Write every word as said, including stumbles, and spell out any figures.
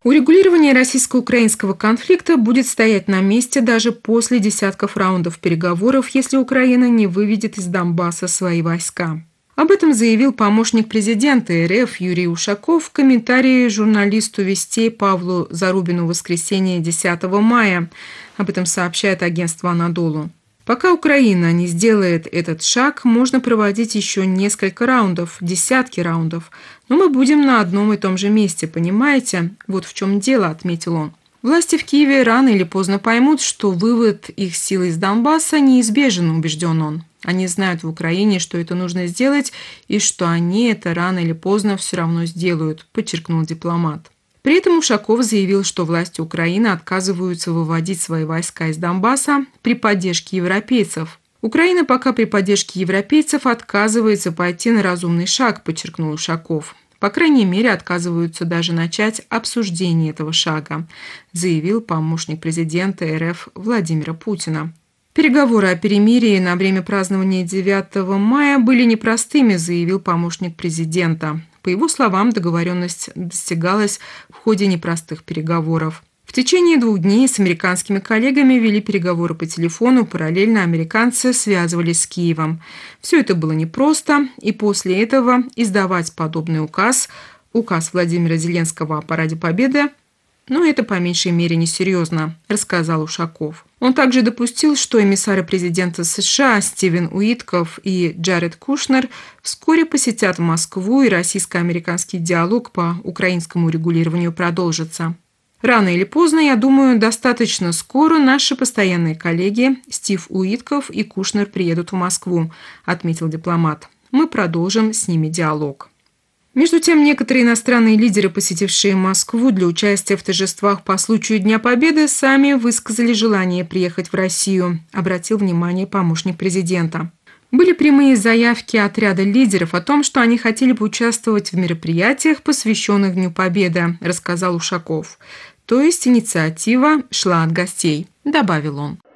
Урегулирование российско-украинского конфликта будет стоять на месте даже после десятков раундов переговоров, если Украина не выведет из Донбасса свои войска. Об этом заявил помощник президента РФ Юрий Ушаков в комментарии журналисту «Вестей» Павлу Зарубину в воскресенье десятого мая. Об этом сообщает агентство «Анадолу». Пока Украина не сделает этот шаг, можно проводить еще несколько раундов, десятки раундов. Но мы будем на одном и том же месте, понимаете? Вот в чем дело, отметил он. Власти в Киеве рано или поздно поймут, что вывод их сил из Донбасса неизбежен, убежден он. Они знают в Украине, что это нужно сделать, и что они это рано или поздно все равно сделают, подчеркнул дипломат. При этом Ушаков заявил, что власти Украины отказываются выводить свои войска из Донбасса при поддержке европейцев. Украина пока при поддержке европейцев отказывается пойти на разумный шаг, подчеркнул Ушаков. По крайней мере, отказываются даже начать обсуждение этого шага, заявил помощник президента РФ Владимира Путина. Переговоры о перемирии на время празднования девятого мая были непростыми, заявил помощник президента. По его словам, договоренность достигалась в ходе непростых переговоров. В течение двух дней с американскими коллегами вели переговоры по телефону, параллельно американцы связывались с Киевом. Все это было непросто, и после этого издавать подобный указ, указ Владимира Зеленского о Параде Победы, но это по меньшей мере несерьезно, рассказал Ушаков. Он также допустил, что эмиссары президента США Стивен Уитков и Джаред Кушнер вскоре посетят Москву, и российско-американский диалог по украинскому регулированию продолжится. Рано или поздно, я думаю, достаточно скоро наши постоянные коллеги Стив Уитков и Кушнер приедут в Москву, отметил дипломат. Мы продолжим с ними диалог. Между тем, некоторые иностранные лидеры, посетившие Москву для участия в торжествах по случаю Дня Победы, сами высказали желание приехать в Россию, обратил внимание помощник президента. Были прямые заявки от ряда лидеров о том, что они хотели бы участвовать в мероприятиях, посвященных Дню Победы, рассказал Ушаков. То есть инициатива шла от гостей, добавил он.